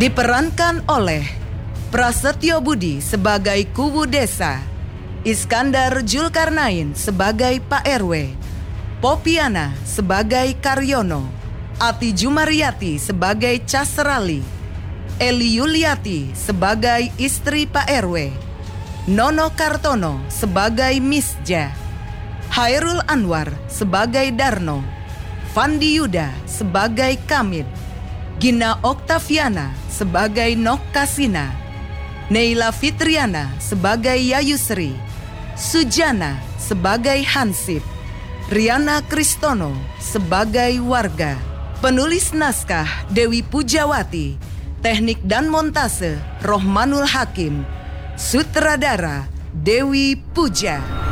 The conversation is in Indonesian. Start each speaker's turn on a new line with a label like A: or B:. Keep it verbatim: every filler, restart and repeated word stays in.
A: Diperankan oleh Prasetyo Budi sebagai Kubu Desa, Iskandar Julkarnain sebagai Pak R W, Popiana sebagai Karyono, Ati Jumariati sebagai Casrali, Eli Yuliati sebagai istri Pak R W, Nono Kartono sebagai Misja, Hairul Anwar sebagai Darno, Fandi Yuda sebagai Kamid, Gina Oktaviana sebagai Nokasina, Neila Fitriana sebagai Yayusri, Sujana sebagai Hansip, Riana Kristono sebagai Warga. Penulis naskah Dewi Pujawati, teknik dan montase Rohmanul Hakim, sutradara Dewi Puja.